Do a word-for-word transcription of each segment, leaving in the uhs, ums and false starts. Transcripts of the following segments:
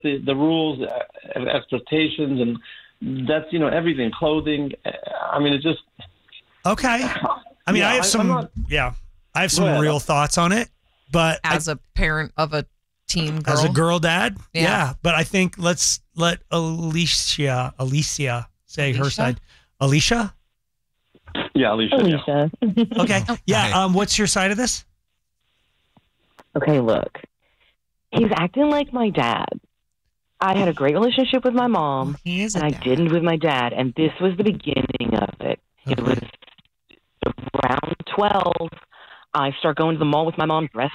the, the rules, uh, expectations, and that's, you know, everything, clothing. I mean, it just. Okay. I mean, yeah, I have I, some, not, yeah, I have some ahead, real thoughts on it, but. As I, a parent of a teen girl. As a girl dad. Yeah. yeah. But I think let's let Alicia, Alicia say Alicia? her side. Alicia? Yeah, Alicia. Alicia. Yeah. Okay. Yeah. Um, what's your side of this? Okay, look. He's acting like my dad. I had a great relationship with my mom, he is and I didn't with my dad, and this was the beginning of it. Okay. It was around twelve. I start going to the mall with my mom dressed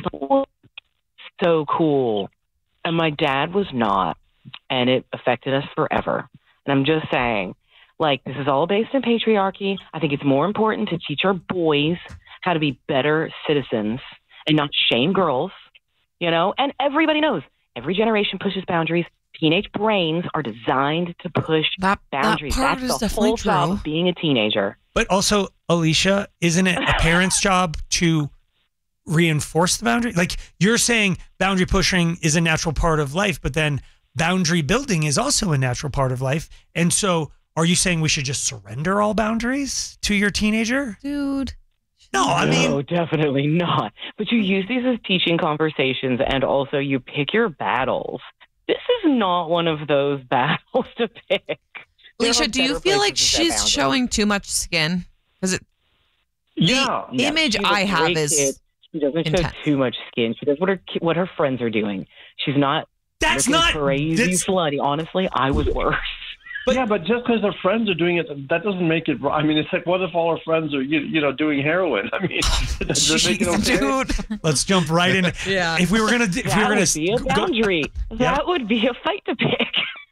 so cool, and my dad was not, and it affected us forever. And I'm just saying, like, this is all based in patriarchy. I think it's more important to teach our boys how to be better citizens and not shame girls, you know? And everybody knows, every generation pushes boundaries. Teenage brains are designed to push that, boundaries. That That's the whole true. job of being a teenager. But also, Alicia, isn't it a parent's job to reinforce the boundary? Like, you're saying boundary pushing is a natural part of life, but then boundary building is also a natural part of life. And so are you saying we should just surrender all boundaries to your teenager? Dude. No, I mean... No, definitely not. But you use these as teaching conversations, and also you pick your battles. This is not one of those battles to pick. Alicia, do you feel like she's showing too much skin? Because it, yeah, the yeah. image I have is kid. She doesn't intense. show too much skin. She does what her what her friends are doing. She's not. That's not crazy that's, slutty. Honestly, I was worse. But, yeah, but just because her friends are doing it, that doesn't make it. I mean, it's like, what if all her friends are, you, you know, doing heroin? I mean, does it make it okay? Dude, let's jump right in. Yeah. If we were gonna, if that we were gonna would be a boundary. Go, that yep. would be a fight to pick.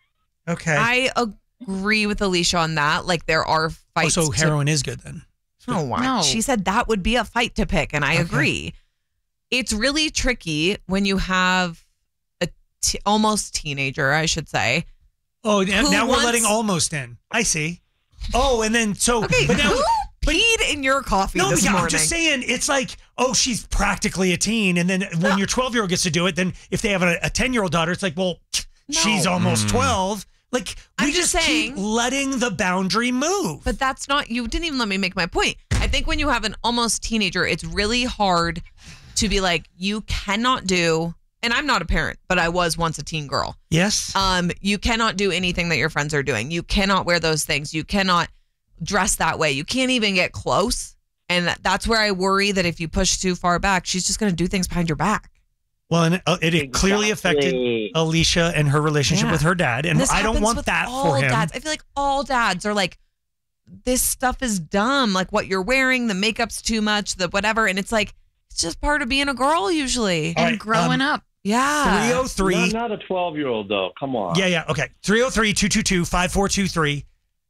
Okay. I agree with Alicia on that. Like, there are fights. Oh, so heroin to, is good then? No, why? No. She said that would be a fight to pick, and I okay. agree. It's really tricky when you have a t- almost teenager, I should say. Oh, now wants... we're letting almost in. I see. Oh, and then so. Okay, but now, who but, peed in your coffee no, this yeah, morning? I'm just saying, it's like, oh, she's practically a teen, and then when no. your twelve-year-old gets to do it, then if they have a ten-year-old daughter, it's like, well, no. she's almost mm. twelve. Like, we I'm just, just saying, keep letting the boundary move. But that's not, you didn't even let me make my point. I think when you have an almost teenager, it's really hard to be like, you cannot do, and I'm not a parent, but I was once a teen girl. Yes. Um, you cannot do anything that your friends are doing. You cannot wear those things. You cannot dress that way. You can't even get close. And that's where I worry that if you push too far back, she's just going to do things behind your back. Well, and it, it exactly. clearly affected Alicia and her relationship yeah. with her dad. And this I don't want that all for him. Dads. I feel like all dads are like, this stuff is dumb. Like what you're wearing, the makeup's too much, the whatever. And it's like, it's just part of being a girl usually. And right, growing um, up. Yeah. three oh three Not, not a twelve-year-old, though. Come on. Yeah, yeah. Okay. three oh three, two two two, five four two three.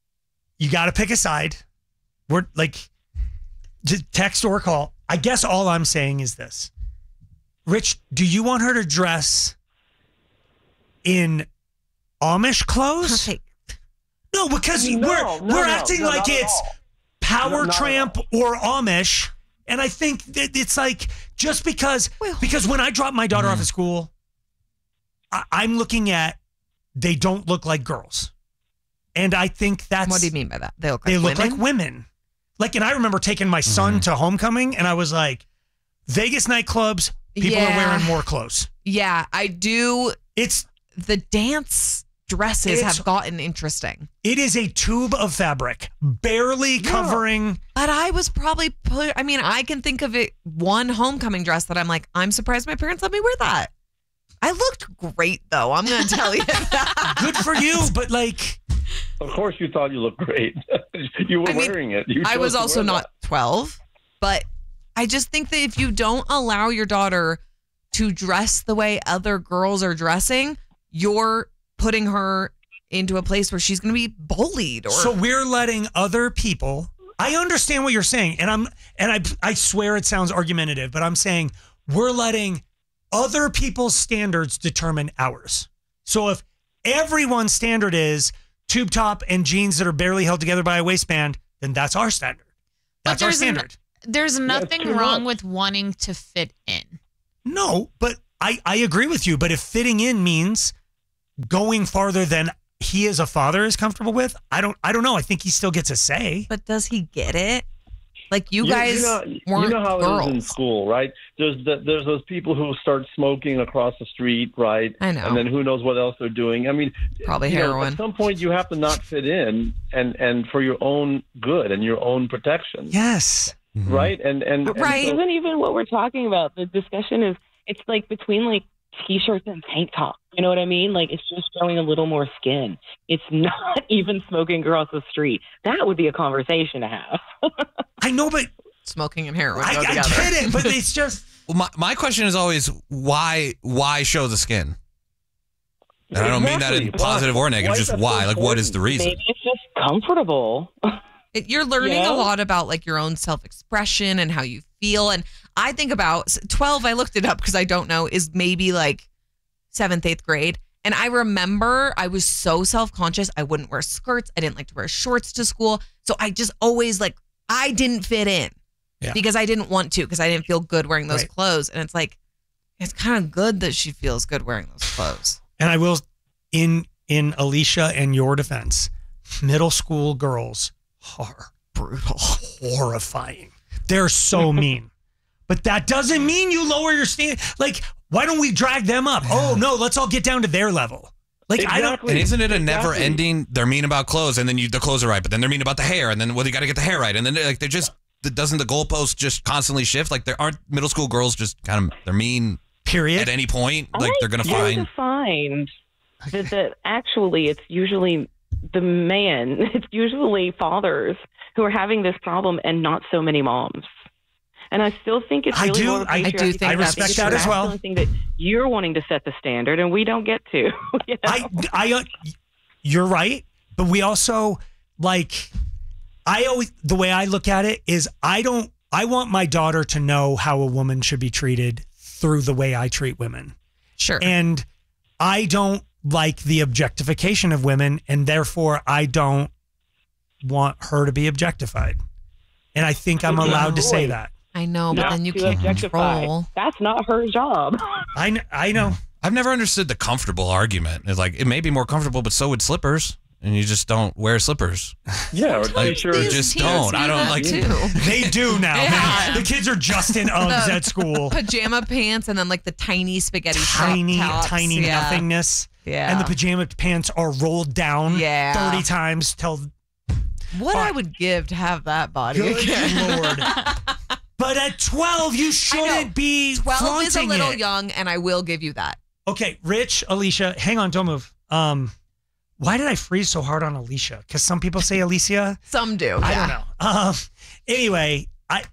You got to pick a side. We're like, just text or call. I guess all I'm saying is this. Rich, do you want her to dress in Amish clothes? Perfect. No, because no, we're no, we're no, acting no, like it's Power No, Tramp or Amish. And I think that it's like, just because, Well, because when I drop my daughter mm. off at school, I, I'm looking at, they don't look like girls. And I think that's... What do you mean by that? They look like They women? look like women. Like, and I remember taking my son Mm-hmm. to homecoming, and I was like, Vegas nightclubs, people Yeah. are wearing more clothes. Yeah, I do. It's The dance dresses It's- have gotten interesting. It is a tube of fabric, barely covering... But I was probably put, I mean, I can think of it one homecoming dress that I'm like, I'm surprised my parents let me wear that. I looked great though. I'm going to tell you that. Good for you, but like... Of course you thought you looked great. You were I mean, wearing it. You I chose was to also wear not twelve, but I just think that if you don't allow your daughter to dress the way other girls are dressing, you're putting her into a place where she's going to be bullied. Or So we're letting other people... I understand what you're saying, and I'm and I I swear it sounds argumentative, but I'm saying we're letting other people's standards determine ours. So if everyone's standard is tube top and jeans that are barely held together by a waistband, then that's our standard. That's our there's an- standard. There's nothing too wrong much. with wanting to fit in. No, but I, I agree with you. But if fitting in means going farther than he as a father is comfortable with, I don't I don't know. I think he still gets a say. But does he get it? Like you You- guys you know, weren't you know how girls. it is in school, right? There's the, there's those people who start smoking across the street, right? I know. And then who knows what else they're doing. I mean, Probably you know, heroin. at some point, you have to not fit in, and and for your own good and your own protection, Yes. right? And and, and Right. so- Isn't even what we're talking about. The discussion is it's like between like t-shirts and tank tops. You know what I mean? Like it's just showing a little more skin. It's not even smoking across the street. That would be a conversation to have. I know, but Smoking and heroin I, go I together. get it. But it's just Well, my, my question is always why why show the skin? And I don't mean that in Exactly. positive or negative. Why is Just that so why? Like, what is the reason? Maybe it's just comfortable. It, you're learning Yeah. a lot about like your own self-expression and how you feel. And I think about twelve, I looked it up because I don't know, is maybe like seventh, eighth grade. And I remember I was so self-conscious. I wouldn't wear skirts. I didn't like to wear shorts to school. So I just always like, I didn't fit in Yeah. because I didn't want to, because I didn't feel good wearing those Right. clothes. And it's like, it's kind of good that she feels good wearing those clothes. and I will in in Alicia and your defense, middle school girls are brutal, horrifying. They're so mean. But that doesn't mean you lower your stand. Like, why don't we drag them up? Oh no, let's all get down to their level. Like I don't. Exactly. And isn't it a Exactly. never ending? They're mean about clothes, and then you, the clothes are right, but then they're mean about the hair, and then well, you got to get the hair right, and then like they're just doesn't the goalpost just constantly shift? Like there aren't middle school girls just kind of they're mean Period. at any point. Like I they're gonna tend find. to find that, that actually it's usually the man. It's usually fathers who are having this problem, and not so many moms. And I still think it's I really do- more of a I- I do patriarchy think thing. that's think it's that a as well. masculine thing that you're wanting to set the standard, and we don't get to. You know? I, I, uh, you're right, but we also like. I always the way I look at it is I don't. I want my daughter to know how a woman should be treated through the way I treat women, Sure. and I don't like the objectification of women, and therefore I don't want her to be objectified. And I think I'm allowed to say that. I know, but Not then you to can't objectify. control. That's not her job. I kn- I know. I've never understood the comfortable argument. It's like it may be more comfortable, but so would slippers, and you just don't wear slippers. Yeah, or Like, t-shirts. you just Teens don't. do I don't that, like. too. They do now. Yeah. man. The kids are just in Uggs at school. Pajama pants and then like the tiny spaghetti Tiny, tops. tiny yeah. nothingness. Yeah. And the pajama pants are rolled down Yeah. thirty times till What I would give to have that body good again. Lord. But at twelve, you I know. shouldn't be twelve is a flaunting little it. young, and I will give you that. Okay, Rich, Alicia, hang on, don't move. Um, why did I freeze so hard on Alicia? Because some people say Alicia. Some do. I yeah. don't know. Um, anyway, I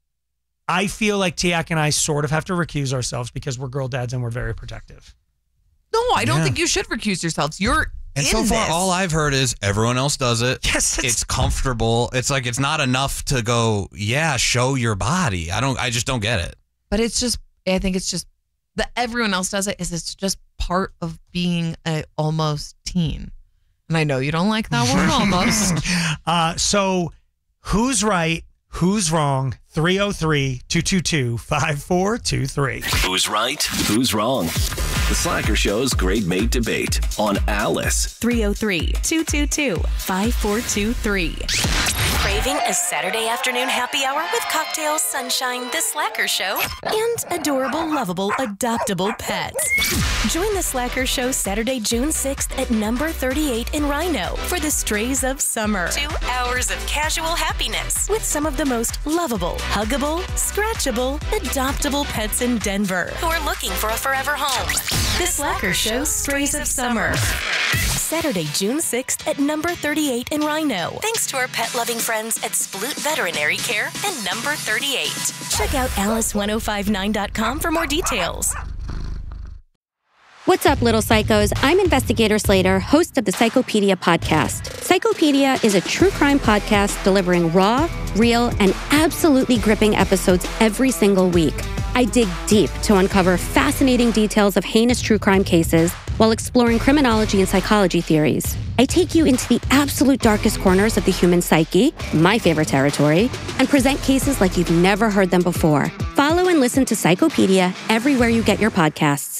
I feel like Tiak and I sort of have to recuse ourselves because we're girl dads and we're very protective. No, I don't Yeah. think you should recuse yourselves. You're And in so far, this. all I've heard is everyone else does it. Yes, it's, It's comfortable. It's like it's not enough to go. Yeah, show your body. I don't. I just don't get it. But it's just, I think it's just that everyone else does it. Is it's just part of being a almost teen. And I know you don't like that word almost. uh, so who's right? Who's wrong? three oh three, two two two, five four two three. Who's right? Who's wrong? The Slacker Show's Grade Mate Debate on Alice. three oh three, two two two, five four two three. Craving a Saturday afternoon happy hour with cocktails, sunshine, the Slacker Show? And adorable, lovable, adoptable pets. Join the Slacker Show Saturday, June sixth at number thirty-eight in Rhino for the Strays of Summer. Two hours of casual happiness. With some of the most lovable, huggable, scratchable, adoptable pets in Denver. Who are looking for a forever home. The Slacker Show Strays of Summer. Saturday, June sixth at number thirty-eight in Rhino. Thanks to our pet-loving friends at Sploot Veterinary Care and number thirty-eight. Check out alice ten fifty-nine dot com for more details. What's up, little psychos? I'm Investigator Slater, host of the Psychopedia podcast. Psychopedia is a true crime podcast delivering raw, real, and absolutely gripping episodes every single week. I dig deep to uncover fascinating details of heinous true crime cases while exploring criminology and psychology theories. I take you into the absolute darkest corners of the human psyche, my favorite territory, and present cases like you've never heard them before. Follow and listen to Psychopedia everywhere you get your podcasts.